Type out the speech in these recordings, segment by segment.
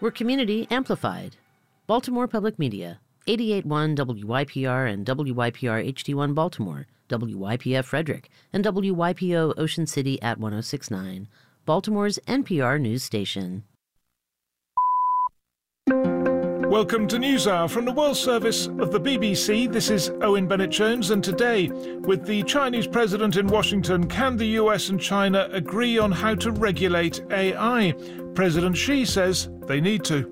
We're community amplified. Baltimore Public Media, 88.1 WYPR and WYPR HD1 Baltimore, WYPF Frederick, and WYPO Ocean City at 106.9, Baltimore's NPR news station. Welcome to NewsHour from the World Service of the BBC. This is Owen Bennett-Jones, and today, with the Chinese president in Washington, can the US and China agree on how to regulate AI? President Xi says they need to.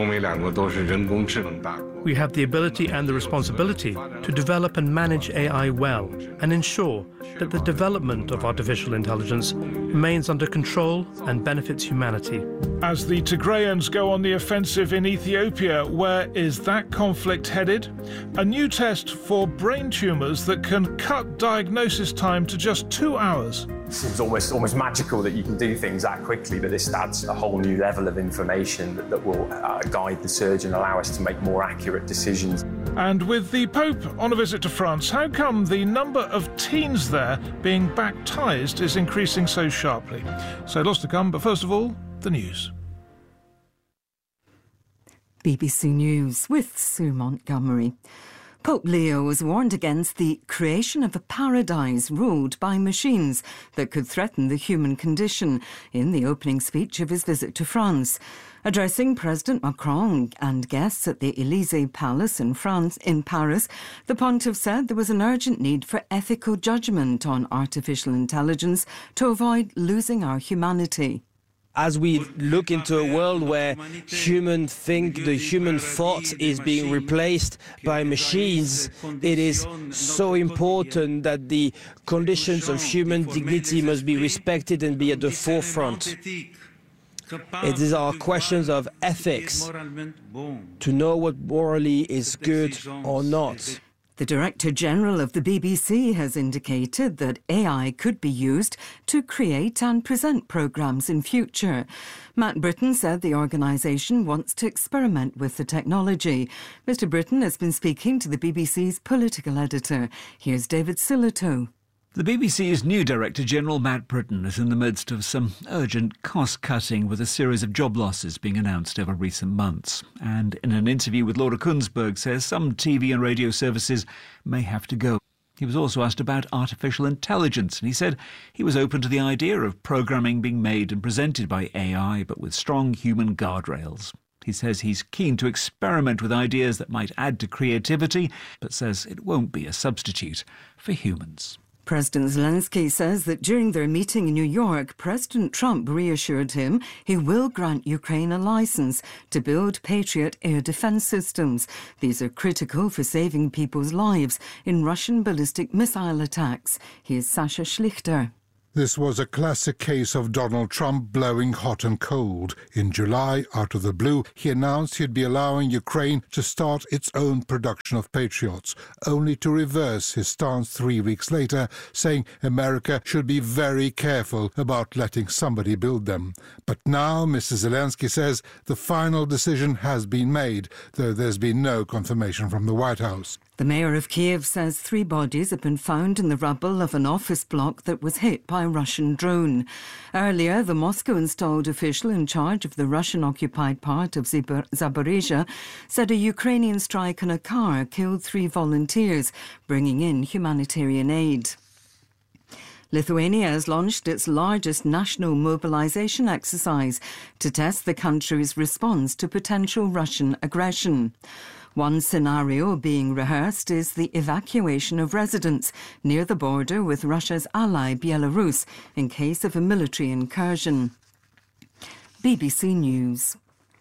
We have the ability and the responsibility to develop and manage AI well and ensure that the development of artificial intelligence remains under control and benefits humanity. As the Tigrayans go on the offensive in Ethiopia, where is that conflict headed? A new test for brain tumours that can cut diagnosis time to just 2 hours. It seems almost magical that you can do things that quickly, but this adds a whole new level of information that will guide the surgeon, allow us to make more accurate decisions. And with the Pope on a visit to France, how come the number of teens there being baptised is increasing so sharply? So lots to come, but first of all, the news. BBC News with Sue Montgomery. Pope Leo has warned against the creation of a paradise ruled by machines that could threaten the human condition in the opening speech of his visit to France. Addressing President Macron and guests at the Élysée Palace in Paris, the pontiff said there was an urgent need for ethical judgment on artificial intelligence to avoid losing our humanity. As we look into a world where humans think the human thought is being replaced by machines, it is so important that the conditions of human dignity must be respected and be at the forefront. It is our questions of ethics to know what morally is good or not. The Director General of the BBC has indicated that AI could be used to create and present programmes in future. Matt Britton said the organisation wants to experiment with the technology. Mr Britton has been speaking to the BBC's political editor. Here's David Sillitoe. The BBC's new Director General, Matt Britton, is in the midst of some urgent cost-cutting with a series of job losses being announced over recent months. And in an interview with Laura Kunsberg, says some TV and radio services may have to go. He was also asked about artificial intelligence, and he said he was open to the idea of programming being made and presented by AI, but with strong human guardrails. He says he's keen to experiment with ideas that might add to creativity, but says it won't be a substitute for humans. President Zelensky says that during their meeting in New York, President Trump reassured him he will grant Ukraine a licence to build Patriot air defence systems. These are critical for saving people's lives in Russian ballistic missile attacks. Here's Sasha Schlichter. This was a classic case of Donald Trump blowing hot and cold. In July, out of the blue, he announced he'd be allowing Ukraine to start its own production of Patriots, only to reverse his stance 3 weeks later, saying America should be very careful about letting somebody build them. But now, Mr. Zelensky says the final decision has been made, though there's been no confirmation from the White House. The mayor of Kiev says 3 bodies have been found in the rubble of an office block that was hit by a Russian drone. Earlier, the Moscow-installed official in charge of the Russian-occupied part of Zaporizhia said a Ukrainian strike on a car killed 3 volunteers, bringing in humanitarian aid. Lithuania has launched its largest national mobilisation exercise to test the country's response to potential Russian aggression. One scenario being rehearsed is the evacuation of residents near the border with Russia's ally Belarus in case of a military incursion. BBC News.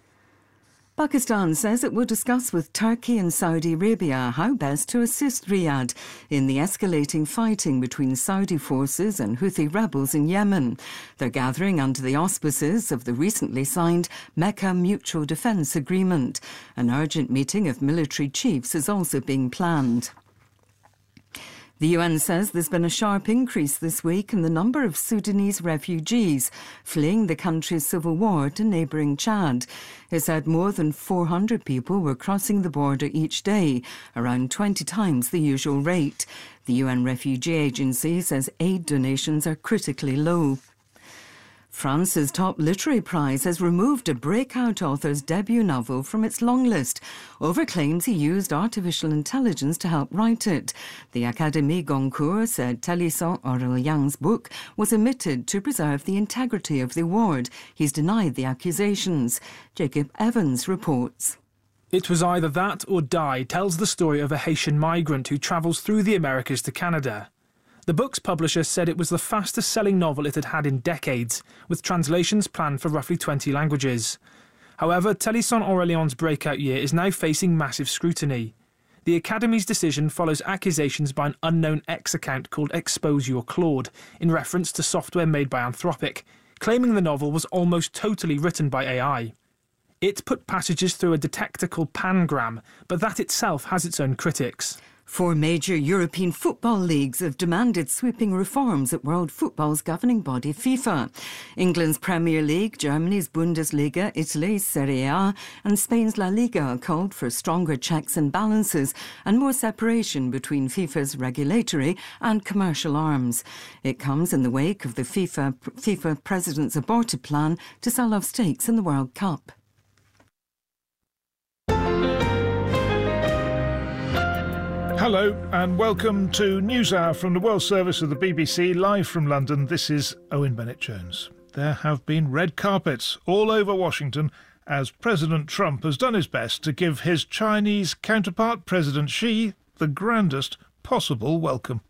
Pakistan says it will discuss with Turkey and Saudi Arabia how best to assist Riyadh in the escalating fighting between Saudi forces and Houthi rebels in Yemen. They're gathering under the auspices of the recently signed Mecca Mutual Defence Agreement. An urgent meeting of military chiefs is also being planned. The UN says there's been a sharp increase this week in the number of Sudanese refugees fleeing the country's civil war to neighbouring Chad. It said more than 400 people were crossing the border each day, around 20 times the usual rate. The UN Refugee Agency says aid donations are critically low. France's top literary prize has removed a breakout author's debut novel from its long list over claims he used artificial intelligence to help write it. The Académie Goncourt said Thélisson Aurelian's book was omitted to preserve the integrity of the award. He's denied the accusations. Jacob Evans reports. It Was Either That or Die tells the story of a Haitian migrant who travels through the Americas to Canada. The book's publisher said it was the fastest-selling novel it had had in decades, with translations planned for roughly 20 languages. However, Thélisson Aurelian's breakout year is now facing massive scrutiny. The Academy's decision follows accusations by an unknown X account called Expose Your Claude, in reference to software made by Anthropic, claiming the novel was almost totally written by AI. It put passages through a detector called Pangram, but that itself has its own critics. 4 major European football leagues have demanded sweeping reforms at world football's governing body FIFA. England's Premier League, Germany's Bundesliga, Italy's Serie A and Spain's La Liga called for stronger checks and balances and more separation between FIFA's regulatory and commercial arms. It comes in the wake of the FIFA president's aborted plan to sell off stakes in the World Cup. Hello and welcome to NewsHour from the World Service of the BBC, live from London. This is Owen Bennett-Jones. There have been red carpets all over Washington as President Trump has done his best to give his Chinese counterpart, President Xi, the grandest possible welcome.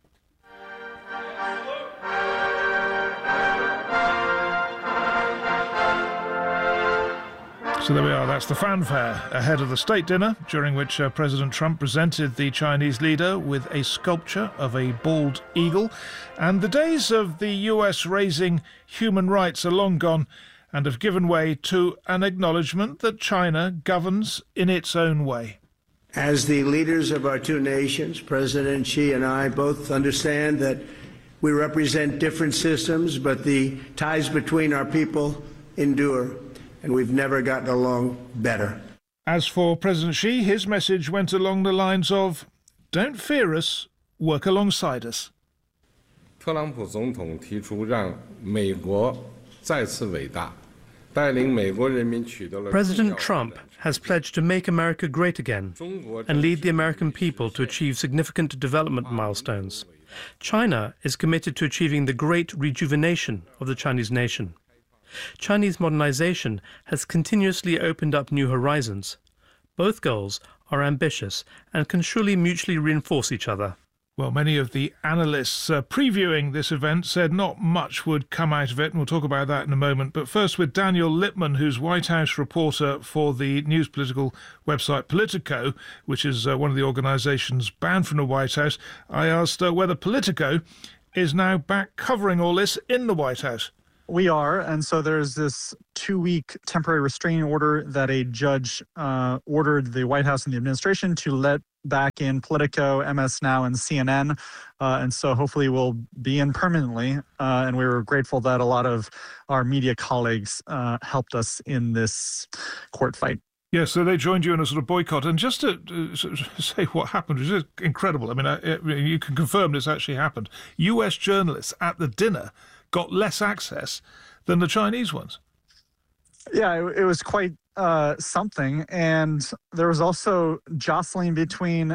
So there we are, that's the fanfare ahead of the state dinner, during which President Trump presented the Chinese leader with a sculpture of a bald eagle. And the days of the US raising human rights are long gone and have given way to an acknowledgement that China governs in its own way. As the leaders of our two nations, President Xi and I both understand that we represent different systems, but the ties between our people endure. And we've never gotten along better. As for President Xi, his message went along the lines of, don't fear us, work alongside us. President Trump has pledged to make America great again and lead the American people to achieve significant development milestones. China is committed to achieving the great rejuvenation of the Chinese nation. Chinese modernization has continuously opened up new horizons. Both goals are ambitious and can surely mutually reinforce each other. Well, many of the analysts previewing this event said not much would come out of it, and we'll talk about that in a moment. But first with Daniel Lippman, who's White House reporter for the news political website Politico, which is one of the organisations banned from the White House. I asked whether Politico is now back covering all this in the White House. We are, and so there's this 2-week temporary restraining order that a judge ordered the White House and the administration to let back in Politico, MS Now, and CNN, and so hopefully we'll be in permanently, and we were grateful that a lot of our media colleagues helped us in this court fight. Yes, so they joined you in a sort of boycott. And just to say what happened, which is incredible, I mean, you can confirm this actually happened. US journalists at the dinner got less access than the Chinese ones. Yeah, it was quite something. And there was also jostling between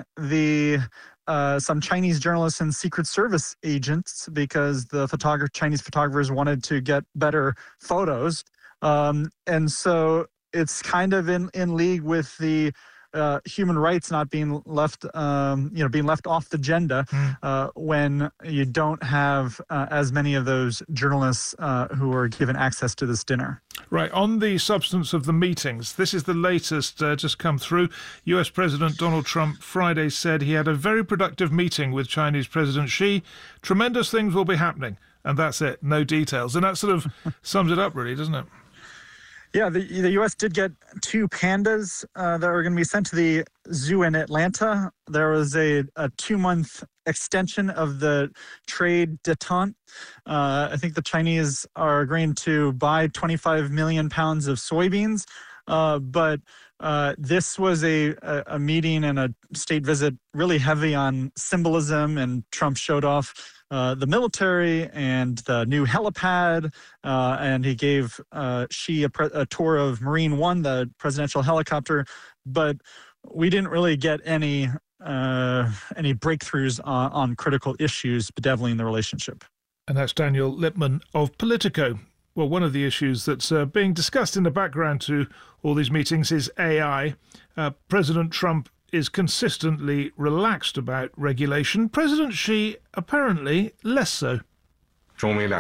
some Chinese journalists and Secret Service agents because the Chinese photographers wanted to get better photos. And so it's kind of in league with the human rights not being left, being left off the agenda when you don't have as many of those journalists who are given access to this dinner. Right. On the substance of the meetings, this is the latest just come through. US President Donald Trump Friday said he had a very productive meeting with Chinese President Xi. Tremendous things will be happening. And that's it. No details. And that sort of sums it up, really, doesn't it? Yeah, the U.S. did get 2 pandas that were going to be sent to the zoo in Atlanta. There was a 2-month extension of the trade détente. I think the Chinese are agreeing to buy 25 million pounds of soybeans. But this was a meeting and a state visit really heavy on symbolism, and Trump showed off the military and the new helipad, and he gave Xi a tour of Marine One, the presidential helicopter, but we didn't really get any breakthroughs on critical issues bedeviling the relationship. And that's Daniel Lippman of Politico. Well, one of the issues that's being discussed in the background to all these meetings is AI. President Trump is consistently relaxed about regulation. President Xi apparently less so. China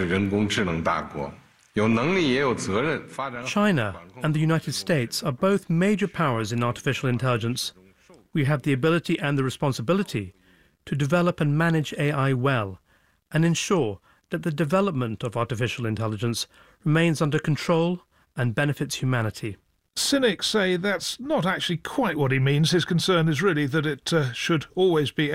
and the United States are both major powers in artificial intelligence. We have the ability and the responsibility to develop and manage AI well and ensure that the development of artificial intelligence remains under control and benefits humanity. Cynics say that's not actually quite what he means. His concern is really that it should always be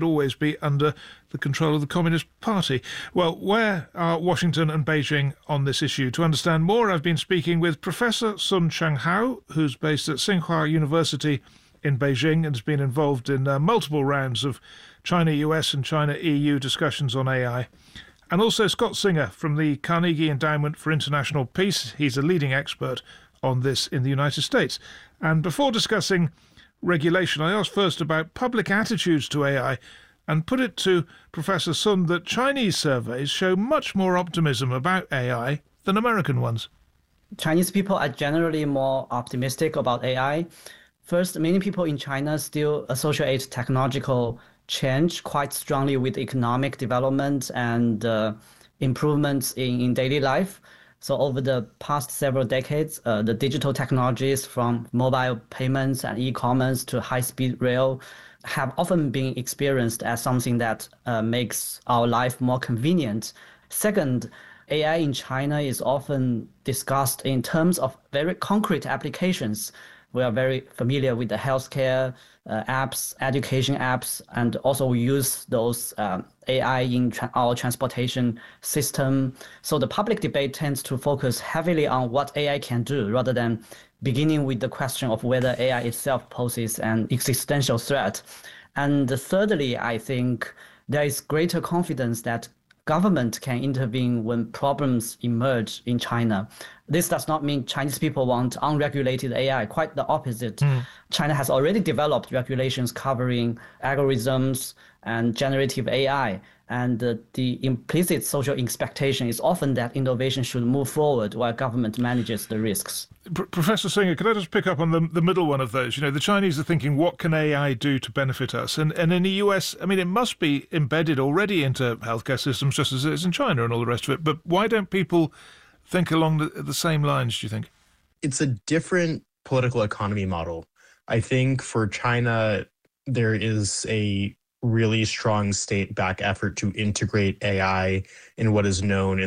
under the control of the Communist Party. Well, where are Washington and Beijing on this issue? To understand more, I've been speaking with Professor Sun Changhao, who's based at Tsinghua University in Beijing and has been involved in multiple rounds of China-US and China-EU discussions on AI. And also Scott Singer from the Carnegie Endowment for International Peace. He's a leading expert on this in the United States. And before discussing regulation, I asked first about public attitudes to AI and put it to Professor Sun that Chinese surveys show much more optimism about AI than American ones. Chinese people are generally more optimistic about AI. First, many people in China still associate technological change quite strongly with economic development and improvements in daily life. So over the past several decades, the digital technologies from mobile payments and e-commerce to high-speed rail have often been experienced as something that makes our life more convenient. Second, AI in China is often discussed in terms of very concrete applications. We are very familiar with the healthcare apps, education apps, and also we use those AI in our transportation system. So the public debate tends to focus heavily on what AI can do rather than beginning with the question of whether AI itself poses an existential threat. And thirdly, I think there is greater confidence that government can intervene when problems emerge in China. This does not mean Chinese people want unregulated AI, quite the opposite. China has already developed regulations covering algorithms and generative AI. And the implicit social expectation is often that innovation should move forward while government manages the risks. Professor Singer, could I just pick up on the middle one of those? You know, the Chinese are thinking, what can AI do to benefit us? And in the US, I mean, it must be embedded already into healthcare systems just as it is in China and all the rest of it. But why don't people think along the same lines, do you think? It's a different political economy model. I think for China, there is a really strong state-backed effort to integrate AI in what is known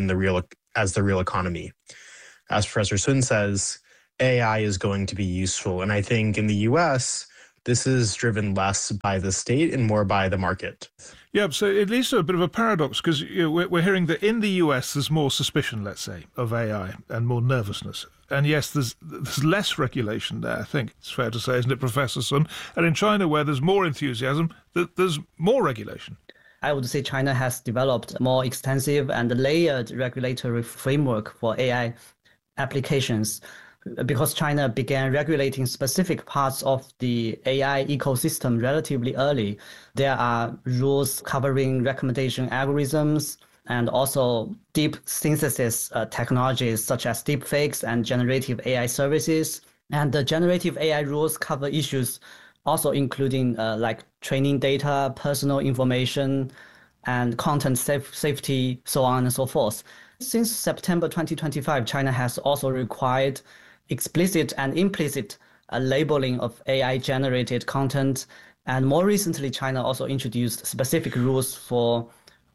as the real economy. As Professor Sun says, AI is going to be useful. And I think in the US, this is driven less by the state and more by the market. Yeah, so it leads to a bit of a paradox because we're hearing that in the US there's more suspicion, let's say, of AI and more nervousness. And yes, there's less regulation there, I think it's fair to say, isn't it, Professor Sun? And in China, where there's more enthusiasm, there's more regulation. I would say China has developed a more extensive and layered regulatory framework for AI applications. Because China began regulating specific parts of the AI ecosystem relatively early, there are rules covering recommendation algorithms and also deep synthesis technologies such as deepfakes and generative AI services. And the generative AI rules cover issues also including like training data, personal information, and content safety, so on and so forth. Since September 2025, China has also required explicit and implicit labeling of AI-generated content. And more recently, China also introduced specific rules for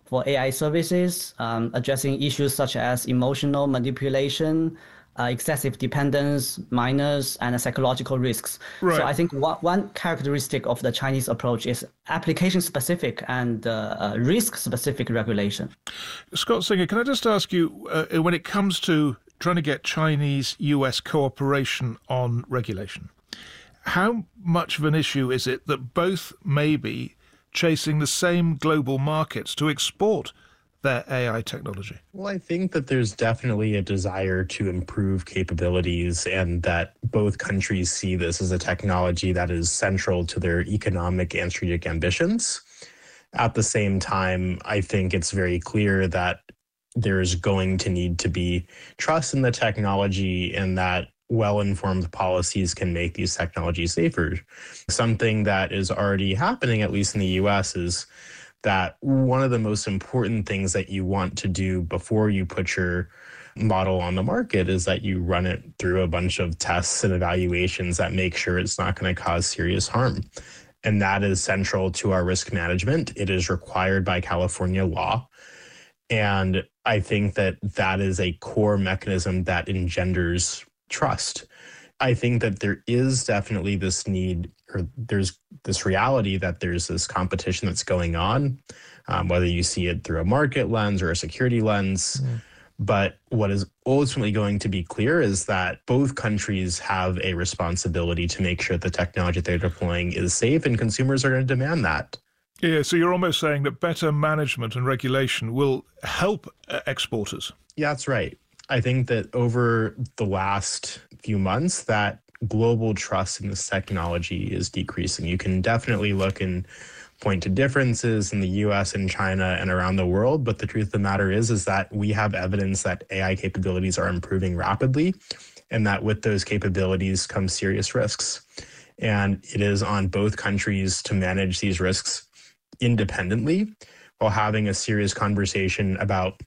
AI services, addressing issues such as emotional manipulation, excessive dependence, minors, and psychological risks. Right. So I think one characteristic of the Chinese approach is application-specific and risk-specific regulation. Scott Singer, can I just ask you, when it comes to trying to get Chinese-US cooperation on regulation, how much of an issue is it that both maybe chasing the same global markets to export their AI technology? Well, I think that there's definitely a desire to improve capabilities, and that both countries see this as a technology that is central to their economic and strategic ambitions. At the same time, I think it's very clear that there's going to need to be trust in the technology, and that well-informed policies can make these technologies safer. Something that is already happening, at least in the US, is that one of the most important things that you want to do before you put your model on the market is that you run it through a bunch of tests and evaluations that make sure it's not going to cause serious harm. And that is central to our risk management. It is required by California law. And I think that that is a core mechanism that engenders trust. I think that there is definitely this need, or there's this reality that there's this competition that's going on, whether you see it through a market lens or a security lens. But what is ultimately going to be clear is that both countries have a responsibility to make sure the technology they're deploying is safe, and consumers are going to demand that. Yeah, so you're almost saying that better management and regulation will help exporters. Yeah, that's right. I think that over the last few months, that global trust in this technology is decreasing. You can definitely look and point to differences in the US and China and around the world, but the truth of the matter is that we have evidence that AI capabilities are improving rapidly, and that with those capabilities come serious risks. And it is on both countries to manage these risks independently while having a serious conversation about,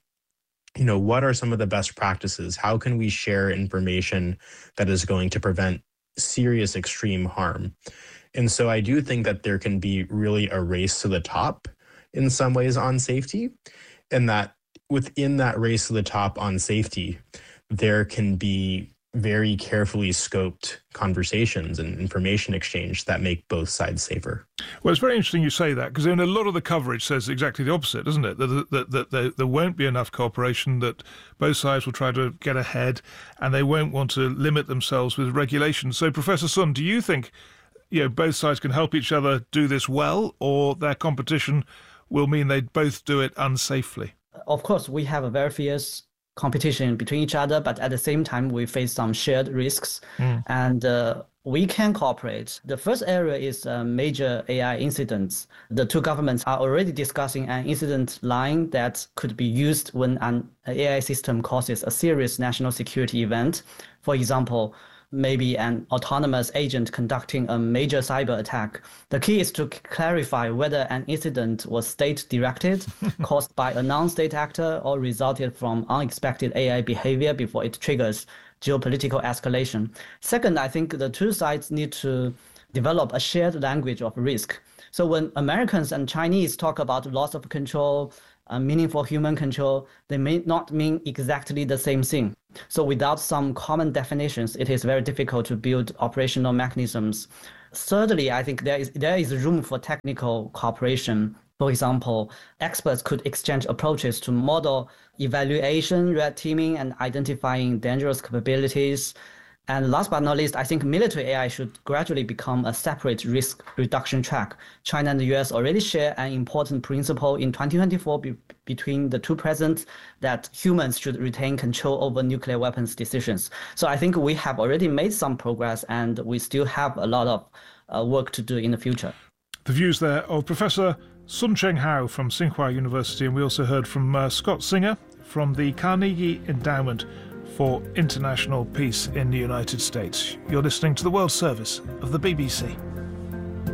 what are some of the best practices? How can we share information that is going to prevent serious extreme harm? And so I do think that there can be really a race to the top in some ways on safety, and that within that race to the top on safety, there can be very carefully scoped conversations and information exchange that make both sides safer. Well, it's very interesting you say that, because a lot of the coverage says exactly the opposite, doesn't it? That there won't be enough cooperation, that both sides will try to get ahead, and they won't want to limit themselves with regulation. So, Professor Sun, do you think both sides can help each other do this well, or their competition will mean they both do it unsafely? Of course, we have a very fierce competition between each other, but at the same time, we face some shared risks, and we can cooperate. The first area is major AI incidents. The two governments are already discussing an incident line that could be used when an AI system causes a serious national security event. For example, maybe an autonomous agent conducting a major cyber attack. The key is to clarify whether an incident was state-directed, caused by a non-state actor, or resulted from unexpected AI behavior before it triggers geopolitical escalation. Second, I think the two sides need to develop a shared language of risk. So when Americans and Chinese talk about loss of control, meaningful human control, they may not mean exactly the same thing. So without some common definitions, it is very difficult to build operational mechanisms. Thirdly, I think there is room for technical cooperation. For example, experts could exchange approaches to model evaluation, red teaming, and identifying dangerous capabilities. And last but not least, I think military AI should gradually become a separate risk reduction track. China and the US already share an important principle in 2024 between the two presidents that humans should retain control over nuclear weapons decisions. So I think we have already made some progress, and we still have a lot of work to do in the future. The views there of Professor Sun Cheng-hao from Tsinghua University, and we also heard from Scott Singer from the Carnegie Endowment for International Peace in the United States. You're listening to the World Service of the BBC.